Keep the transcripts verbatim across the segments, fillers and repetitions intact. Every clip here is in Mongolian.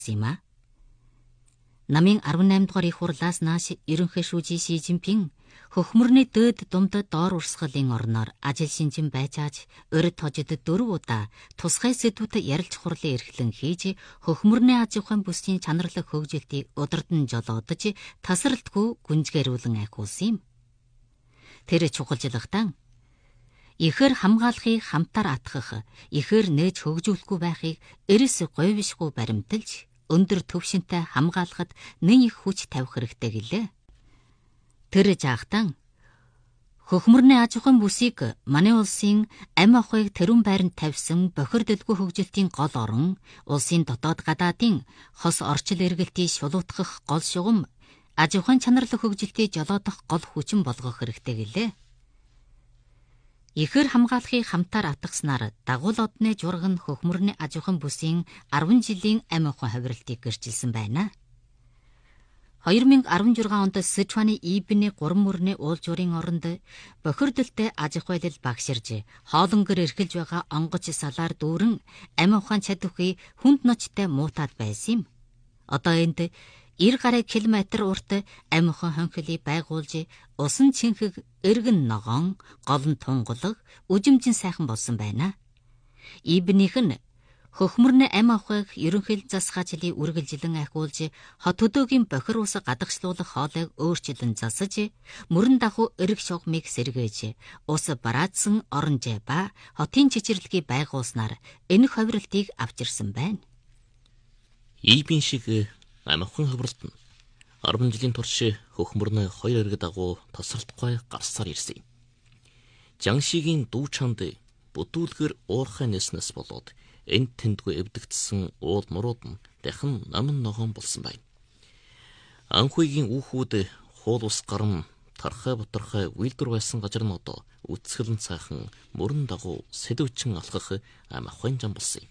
юм а. Намын арван наймд дугаар их хурлаас нааш ерөнхий шүүжи Ши Жинпин хөхмөрний дөөд думдад доор урсгалын орноор ажил шинжин байжааж урд хожид дөрөв удаа тусгай сэдвүүдэд ярилж хурлын эрхлэн хийж хөхмөрний аж ахуйн бүсийн чанарлаг хөгжилтийг удирдан жолоодож тасралтгүй гүнзгээрүүлэн айхуулсан юм. Тэр чухалжлагтан ихэр хамгаалахыг хамтар атгах, ихэр нээж хөгжүүлэхгүй байхыг эрс говьшгүй баримталж өндөр төвшөнтэй хамгаалахад нэн их хүч тавих хэрэгтэй гэлээ. Тэр жаахтан хөхмөрний аж ахуйн бүсийг манай улсын амь ахуйг тэрүүн байранд тавьсан бохирдолгүй хөгжилтийн гол орон, улсын дотоод гадаадын хос орчил эргэлтийг шулуутгах гол шугам, аж ахуйн чанарлаг хөгжилтийг жолоодох гол хүчин болгох хэрэгтэй гэлээ. Ихэр хамгаалахыг хамтар атгаснаар дагуул одны жураг нь хөхмөрний аж ахуйн бүсийн арван жилийн амь ахуйн хувиралтыг гэрчилсэн байна. хоёр мянга арван зургаан онд Сычуаны Ибний гурван мөрний уулжуурын оронд бохирдолтой аж ахуйлал багширж, хоолонгор эрхэлж байгаа онгоц салаар дүүрэн амь ухаан чадвхий хүнд ночтой муутаад байсан юм. Одоо энд эр гаруй километр урт амь ухаан хонхилыг байгуулж, усан чинхэг эргэн ногоон, голн тунгалаг, үжимжин сайхан болсон байна. Ибнийх нь хөхмөрний амь ахуйг ерөнхийлөн засгаажлыг үргэлжлэн ахиулж, хот хөдөөгийн бохир ус гадагшлуулах хоолойг өөрчлөн засаж, мөрөн даху эрэг шугамыг сэргээж, ус бараадсан оронжээ ба хотын чичирлэгийг байгуулснаар энэ хувиралтыг авчирсан байна. Ибн шиг амь ахуйн хувиралт нь арван жилийн турш хөхмөрний хоёр эрэг дагуу тасралтгүй гарсаар ирсэн юм. Жаншигийн дүү чанд бүдүүлгэр уурхай нэснэс болоод энд тэндгүй эвдэгдсэн уул мурууд нь дахин намын ногоон болсон байна. Анхүйгийн үүхүүд хуул ус гарам тархай бутархай үйлдвэр байсан газар нь одоо үцгэлэн цаахан мөрөн дагуу сэдвчин алхах амь ахуйн зам болсон юм.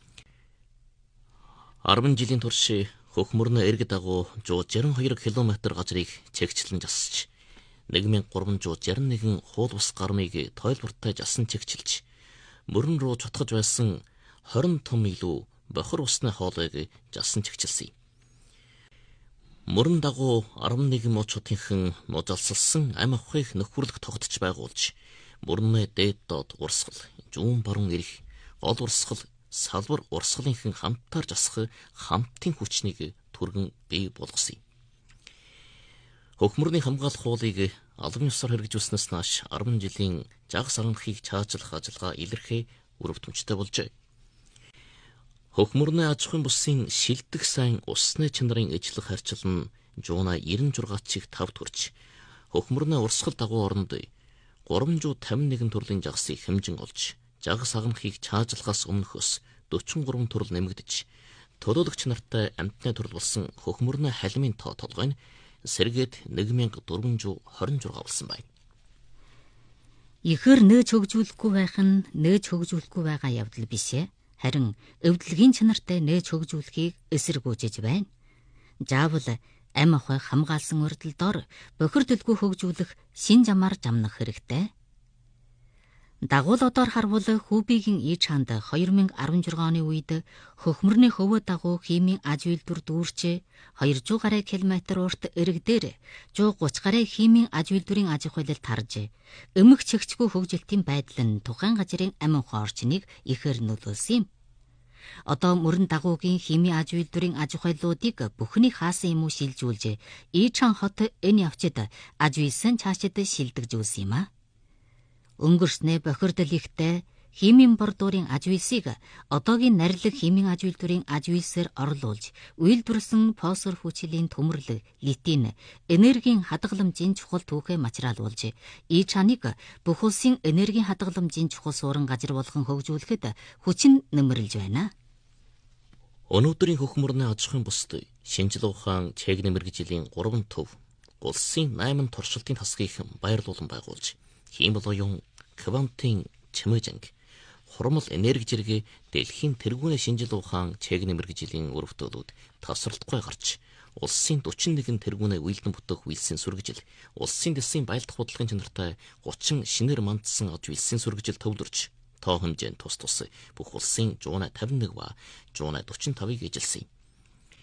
арван жилийн турш хөхмөрний эрэг дагуу one hundred sixty-two километр газрыг чигчлэн жасж, one thousand three hundred sixty-one хуул ус гармыг тойлбортой жасан чигчилж, мөрөн рүү чутгаж байсан twenty том илүү бохир усны хоолойг жасан чигчилсэн. Мөрөн дагуу eleven мочуудынхан нужалсалсан амь ахуйг нөхөрлөх тогтож байгуулж, мөрний дээд доод урсгал, зүүн баруун эрх, гол урсгал, салбар урсгалынхан хамтаар жасах хамтын хүчнийг түргэн бий болгосон. Хөхмөрний хамгаалах хуулийг албан ёсоор хэрэгжүүлснээс нааш ten жилийн жагс аранхыг чаачлах ажиллагаа илэрхий үр дүнжтэй болжээ. Хөхмөрний аж ахуйн бүсийн шилдэг сайн усны чанарын ижлэх харьцал нь жууна ninety-six чиг five төрж, хөхмөрний урсгал дагуу оронд three hundred fifty-one төрлийн жагсыг хэмжин олж, жагс агнахыг чаажлахаас өмнөхөөс forty-three төрөл нэмэгдэж, төлөөлөгч нартай амтны төрөл болсон хөхмөрний халимын тоо толгой нь сэргээд one thousand four hundred twenty-six болсон байна. Ихэр нээж хөгжүүлэхгүй байх нь нээж хөгжүүлэхгүй байгаа явдал биш ээ. Харин өвдлөгийн чанартай нээж хөгжүүлэхийг эсэргүүцэж байна. Заавал амь ахуй хамгаалсан урдл дор бохирдолгүй хөгжүүлэх шин замаар жамнах хэрэгтэй. Дагуул одоор харвал Хүүбигийн ий чанд twenty sixteen оны үед хөхмөрний хөвөө дагуу химийн аж үйлдвэр дүүрч two hundred гаруй километр урт эрэг дээр one thirty гаруй химийн аж үйлдвэрийн аж ахуйлал тарж, өмг чигчгүй хөгжилтийн байдал нь тухайн газрын амь ухаан орчныг ихээр нөлөөлсөн юм. Одоо мөрөн дагуугийн химийн аж үйлдвэрийн аж ахуйлуудыг бүхний хаасан юм уу шилжүүлж, ий чан хот энэ явцад аж үйлсэн цаашид шилдэгжүүлсэн юм а. Өнгөрснөө бохирдол ихтэй химийн бордуурын аж үйлсийг одоогийн нарилэг химийн аж үйлдвэрийн аж үйлсээр орлуулж, үйлдвэрлсэн фосфор хүчилийн төмөрлөг, литин, энергийн хадгаламжийн чухал түүхээ мачраалуулж, ий чаныг бүх улсын энергийн хадгаламжийн чухал суурин газар болгон хөгжүүлэхэд хүчин нэмэрлж байна. Өнөөдрийн хөхмөрний аж ахуйн бусд шинжлэх ухаан чег нэмэрэг жилийн three төв улсын eight туршилтын тасгийг баярлуулан байгуулж, химологийн квантын чимээжинг хурмал энерги зэрэг дэлхийн тэргүүний шинжлэх ухаан чег нэмэрэг жилийн өрөвтөлүүд тасралтгүй гарч, улсын forty-one тэргүүний үйлдэн бүтэх үйлсийн сүргэжил, улсын дэсийн байлдах бодлогын чанартай thirty шинээр мандсан аж үйлсийн сүргэжил төвлөрч, тоо хэмжээнд тус тус бүх улсын one fifty-one ба one forty-five-ыг эжилсэн.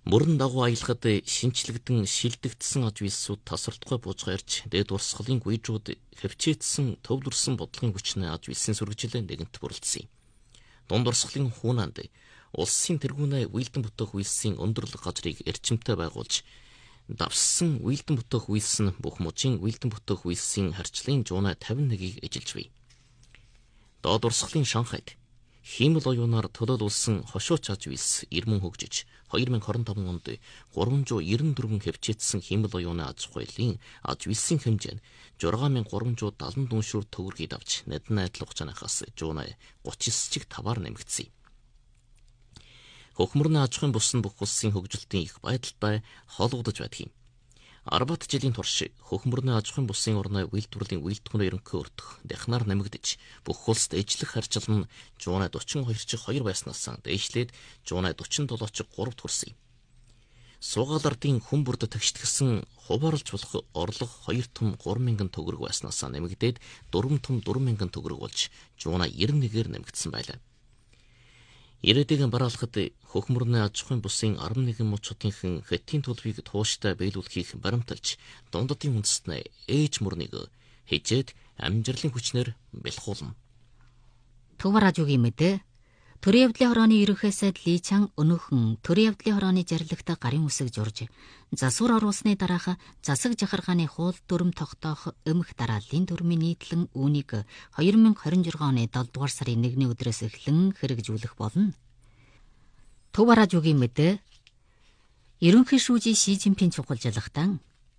Мөрөн дагуу аялахад шинчлэгдэн шилдэгдсэн аж виссүүд тасралтгүй бууж гарч дээд урсгалын гүйжүүд хөвчээдсэн төвлөрсөн бодлогын хүчнээ аж виссийн сүргэжилээ нэгэнт бүрэлдсэн юм. Дунд урсгалын хуунанд улсын тэргүүнээ уйлдан бүтэх үйлсийн өндөрлөг газрыг эрчимтэй байгуулж давссан уйлдан бүтэх үйлс нь бүх мужийн уйлдан бүтэх үйлсийн харьцлын жуунаа тавин нэгийг эжилж бий. Доод урсгалын Шанхайд хиймэл оюунаар төлөөлүүлсэн хошууч аж виз ирмэн хөгжиж две тысячи двадцать пять онд тhree hundred ninety-four хөвчээдсэн хиймэл оюуны аж ахуйлын аж визийн хэмжээ нь six thousand three hundred seventy шүр төгрөгийг авч надад найдлах хугацаанаас жуунаа thirty-nine чиг таваар нэмэгдсэн. Хөхмөрний аж ахуйн бус нь бүх улсын хөгжилтийн их байдалтай холбогдож байдаг юм. Арбат жилийн турш хөхмөрний аж ахуйн бусын орны үйлдвэрлэлийн үйлдвэрийн ерөнхий өртөх дахнаар нэмэгдэж бүх улсад ижлэх харьцал нь жуунаа forty-two чиг two байснаас дээшлээд жуунаа forty-seven чиг three хүрсэн юм. Суугаал ардын хүн бүрд тэгштгэсэн хуваарлж болох орлого two том three thousand төгрөг байснаас нэмэгдээд four том four thousand төгрөг болж жуунаа ninety-one-ээр нэмэгдсэн байлаа. Ирээдүйн бараалхад хөхмөрний аж ахуйн бусын eleven мужуудынхан хэтийн төлөвийг тууштай биелүүлэхийг баримталж дундадын үндэстнээ ээж мөрнийг хижээд амжилтлын хүчнэр бэлхуулна. Төв радиогийн мэдээ төрийн явдлын хорооны ерөнхий сайд Ли Чан өнөөхөн төрийн явдлын хорооны жаргалагт гарын үсэг журж засвар оруулсны дараах засаг жахаргааны хууль дүрм тогтоох өмнөх дарааллын дүрмийн нийтлэн үүнийг twenty twenty-six оны seven дугаар сарын first өдрөөс эхлэн хэрэгжүүлэх болно. Төв радиогийн мэдээ ерөнхий шүүжийн Ши Жинпин чухалжлагтан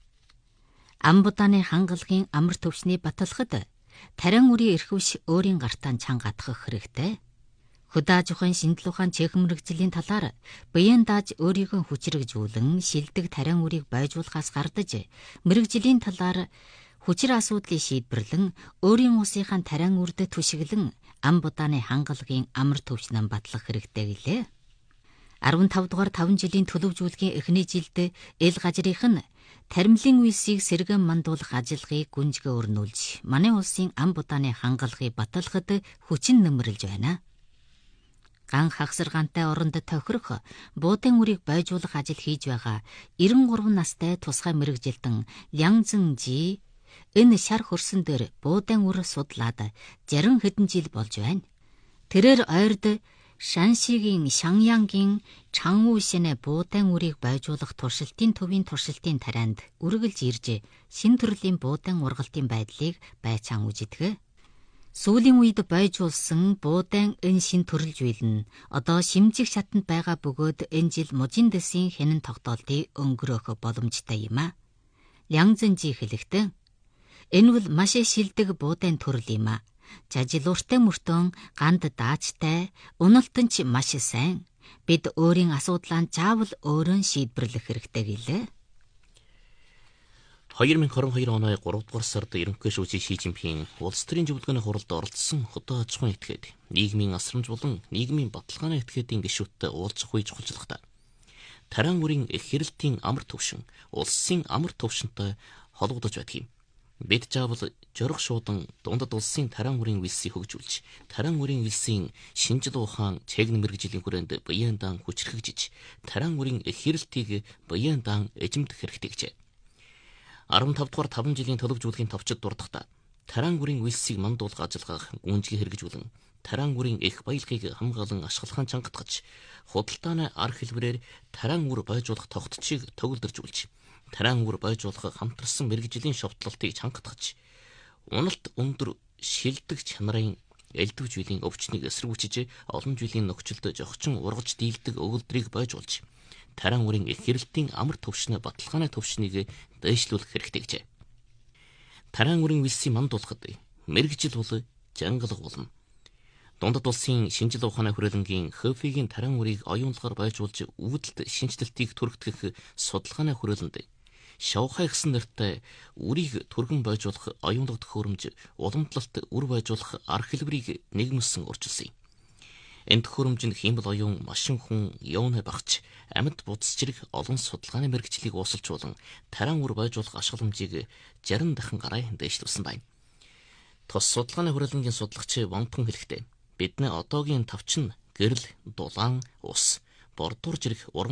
Амбуданы хангалагын амар төвшний баталгад тарин үрийн эрхвш өөрийн гартаа чангатгах хэрэгтэй. Хөдааж ухаан шинжлэх ухаан цэхэн мэргэжлийн талаар биеийн дааж өөрийгөө хүчрэгжүүлэн шилдэг тарин үрийг байжуулахаас гардаж мэргэжлийн талаар хүчир асуудлыг шийдвэрлэн өөрийн усынхаа тарин үрд түшиглэн Амбуданы хангалагын амар төвшнөө батлах хэрэгтэй гэлээ. fifteen дугаар five жилийн төлөвжүүлгийн эхний жилд эл гажрынх нь таримлын үйлсийг сэргэн мандуулах ажиллагааг гүнзгий өрнүүлж манай улсын Амбуданы хангалагыг баталгахад хүчин нэмэрлэж байна. Ган хагсаргаантай оронд тохирох буудын үрийг байжуулах ажил хийж байгаа ninety-three настай тусгай мэргэжилтэн Лян Зэнжи энэ шар хөрсөн дээр буудын үр судлаад sixty хэдэн жил болж байна. Тэрээр ойрд Шаншигийн Шаньянгийн Чангушинэ буудын үрийг байжуулах туршилтын төвийн туршилтын тарианд үргэлж ирж шин төрлийн буудын ургалтын байдлыг байцаан үздэг. Сүүлийн үед байжуулсан буудын энэ шин төрөл зүйл нь одоо шимжих шатанд байгаа бөгөөд энэ жил мужийн дэсийн хянан тогтоолтыг өнгөрөөх боломжтой юм а. Лян Зэнжи хэлэхдээ энэ бол маш шилдэг буудын төрөл юм а. Жажилууртай мөртөн ганд даачтай уналтан ч маш сайн. Бид өөрийн асуудлаа заавал өөрөө шийдвэрлэх хэрэгтэй гэлээ. twenty twenty-two оны three дугаар сард ерөнхий шүүжийн Ши Жинпин улс төрийн зөвлөгөөний хуралд оролцсон хөдөө аж ахуйн этгээд нийгмийн асрамж болон нийгмийн баталгааны этгээдийн гишүүдтэй уулзах үе чухалчлагдаа. Таран үрийн их хэрэлтийн амар төвшин улсын амар төвшөнтэй холбогдож байдаг юм. Бид заавал жорох шуудан дундад улсын таран үрийн үйлсийг хөгжүүлж, таран үрийн үйлсийн шинжлэх ухаан цэгн мэргэжлийн хүрээнд биеийн дан хүчрхэгжиж, таран үрийн их хэрэлтийг биеийн дан эзэмдэх хэрэгтэй гэжээ. fifteen дугаар five жилийн төлөвжүүлгийн товчид дурдахдаа таран үрийн үйлсийг мандуулах ажиллагааг гүнзгий хэрэгжүүлэн таран үрийн их баялагийг хамгаалан ашиглахын чангатгаж худалдааны арга хэлбэрээр таран үр байжуулах тогтцыг төгөлдөржүүлж таран үр байжуулах хамтарсан мэргэжлийн шовтлолтыг чангатгаж уналт өндөр шилдэг чанарын элдв жилийн өвчнийг эсэргүүцэж олон жилийн нөхцөлд жогчин ургаж дийлдэг өгүүлбэрийг байжуулж таран үрийн их хэрэлтийн амар төвшнө баталгааны төвшнийг дэвшлүүлэх хэрэгтэй гэжээ. Таран үрийн үйлсийг мандуулахад мэргэжил бол жангалга болно. Дундад улсын шинжлэх ухааны хүрээлэнгийн Хөфигийн таран үрийг оюунлагаар байжуулж үүдэлт шинжилтийг түргтгэх судалгааны хүрээлэнд Шавхай гэсэн нэртэй үрийг түргэн байжуулах оюунлаг төхөөрөмж уламжлалт үр байжуулах арга хэлбэрийг нэгмэлсэн урьдчилсан юм. Энэ төхөөрөмжөнд хиймэл оюун машин хүн явна багч амьд будас зэрэг олон судалгааны мэргэжлийг уусалжуулан таран үр байжуулах ашигламжийг sixty дахин гараа дэвшлүүлсэн байна. Тус судалгааны хүрээлэнгийн судалгач Ванпун хэлэхдээ бидний одоогийн тавчин гэрэл, дулаан, ус, бордуур зэрэг уран